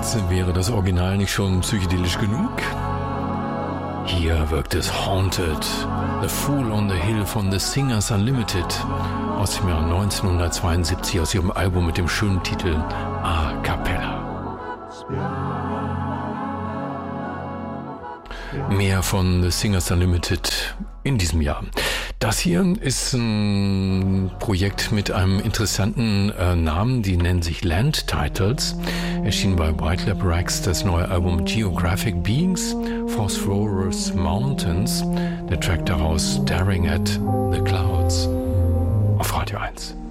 Als wäre das Original nicht schon psychedelisch genug. Hier wirkt es Haunted, The Fool on the Hill von The Singers Unlimited aus dem Jahr 1972, aus ihrem Album mit dem schönen Titel A Cappella. Mehr von The Singers Unlimited in diesem Jahr. Das hier ist ein Projekt mit einem interessanten Namen, die nennen sich Land Titles. Erschien bei White Lab Rex das neue Album Geographic Beings, Phosphorus Mountains. Der Track daraus Staring at the Clouds auf Radio 1.